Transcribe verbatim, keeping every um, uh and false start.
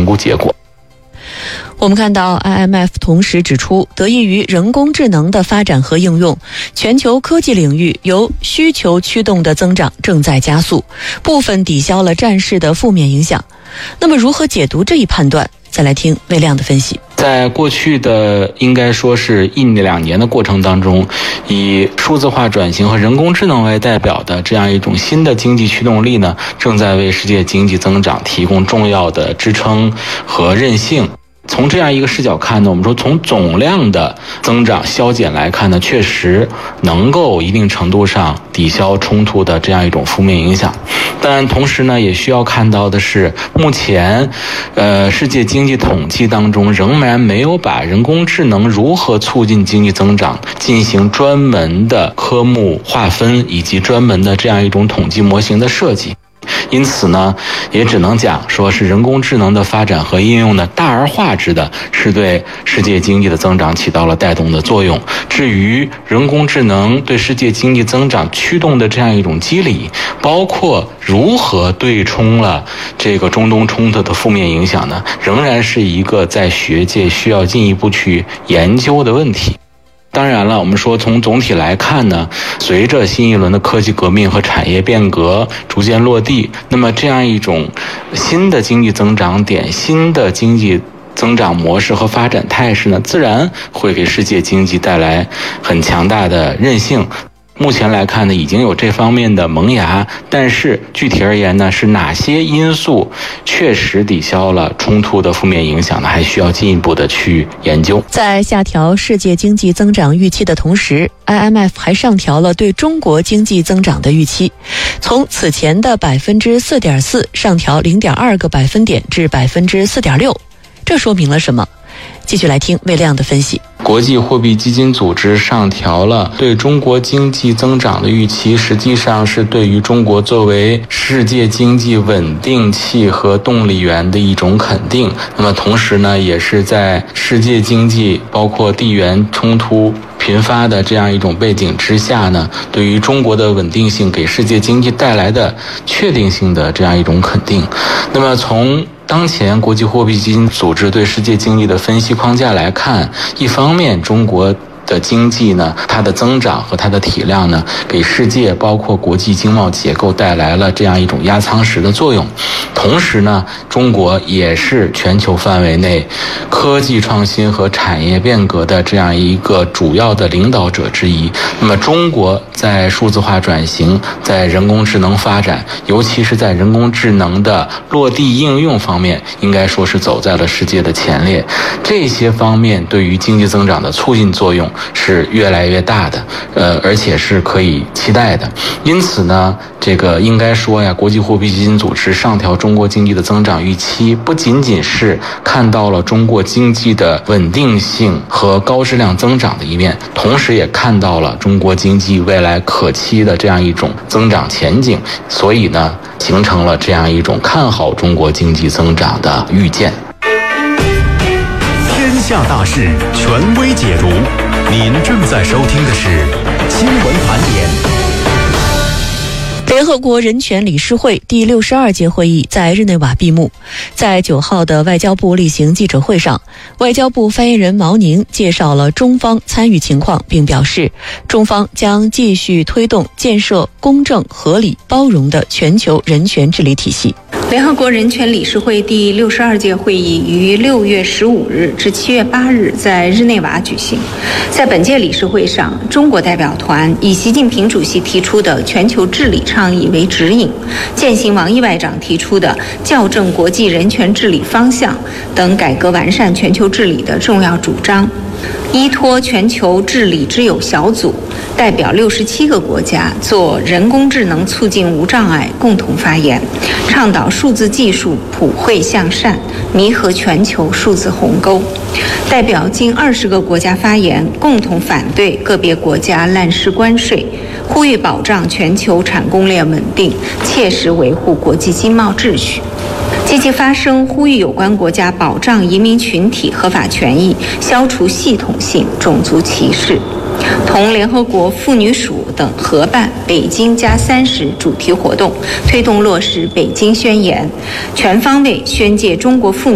估结果。 我们看到 I M F 同时指出，得益于人工智能的发展和应用，全球科技领域由需求驱动的增长正在加速，部分抵消了战事的负面影响。那么如何解读这一判断？再来听魏亮的分析。 在过去的应该说是一两年的过程当中，以数字化转型和人工智能为代表的这样一种新的经济驱动力呢，正在为世界经济增长提供重要的支撑和韧性。从这样一个视角看呢，我们说从总量的增长消减来看呢，确实能够一定程度上抵消冲突的这样一种负面影响。但同时呢，也需要看到的是，目前呃世界经济统计当中仍然没有把人工智能如何促进经济增长进行专门的科目划分以及专门的这样一种统计模型的设计。因此呢，也只能讲说是人工智能的发展和应用呢，大而化之的是对世界经济的增长起到了带动的作用。至于人工智能对世界经济增长驱动的这样一种机理，包括如何对冲了这个中东冲突的负面影响呢，仍然是一个在学界需要进一步去研究的问题。当然了，我们说从总体来看呢，随着新一轮的科技革命和产业变革逐渐落地，那么这样一种新的经济增长点、新的经济增长模式和发展态势呢，自然会给世界经济带来很强大的韧性。目前来看呢，已经有这方面的萌芽，但是具体而言呢，是哪些因素确实抵消了冲突的负面影响呢？还需要进一步的去研究。 在下调世界经济增长预期的同时， I M F 还上调了对中国经济增长的预期，从此前的百分之四点四上调零点二个百分点至百分之四点六，这说明了什么？继续来听魏亮的分析。 国际货币基金组织上调了对中国经济增长的预期，实际上是对于中国作为世界经济稳定器和动力源的一种肯定。那么同时呢，也是在世界经济包括地缘冲突频发的这样一种背景之下呢，对于中国的稳定性给世界经济带来的确定性的这样一种肯定。那么从当前国际货币基金组织对世界经济的分析框架来看，一方面中国的经济呢，它的增长和它的体量呢，给世界包括国际经贸结构带来了这样一种压舱石的作用。同时呢，中国也是全球范围内科技创新和产业变革的这样一个主要的领导者之一。那么中国在数字化转型，在人工智能发展，尤其是在人工智能的落地应用方面，应该说是走在了世界的前列。这些方面对于经济增长的促进作用是越来越大的，呃，而且是可以期待的。因此呢，这个应该说呀，国际货币基金组织上调中国经济的增长预期，不仅仅是看到了中国经济的稳定性和高质量增长的一面，同时也看到了中国经济未来可期的这样一种增长前景，所以呢，形成了这样一种看好中国经济增长的预见。 天下大事，权威解读。您正在收听的是新闻盘点。 联合国人权理事会第六十二届会议在日内瓦闭幕。在九号的外交部例行记者会上，外交部发言人毛宁介绍了中方参与情况，并表示中方将继续推动建设公正、合理、包容的全球人权治理体系。 联合国人权理事会第六十二届会议于六月十五日至七月八日在日内瓦举行。在本届理事会上，中国代表团以习近平主席提出的全球治理倡议为指引，践行王毅外长提出的校正国际人权治理方向等改革完善全球治理的重要主张。依托全球治理之友小组，代表六十七个国家做人工智能促进无障碍共同发言，倡导数字技术普惠向善，弥合全球数字鸿沟。代表近二十个国家发言，共同反对个别国家滥施关税，呼吁保障全球产供链稳定，切实维护国际经贸秩序。积极发声，呼吁有关国家保障移民群体合法权益，消除系统性种族歧视。同联合国妇女署等合办北京加三十主题活动，推动落实北京宣言，全方位宣介中国妇女